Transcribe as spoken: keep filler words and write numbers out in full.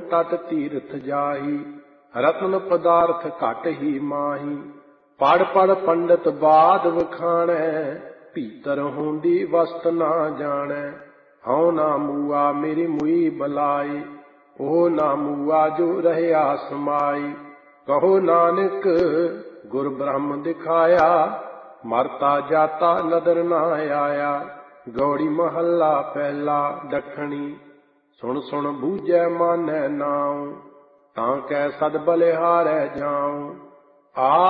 तट तीर्थ जाही, रत्न पदार्थ घट ही माही। पढ़ पढ़ पंडित बाद वखाणै, भीतर होंदी वस्त ना जाणै। हऊँ ना मूआ मेरी मुई बलाई, ओह ना मूआ जो रहया समाई। कहो नानक गुर ब्रह्म दिखाया, मरता जाता नदर ना आया। गौड़ी महला पहला दखणी, सुन सुन बूझै मानै नाऊँ, तां कै सद बलिहारै जाऊँ। आ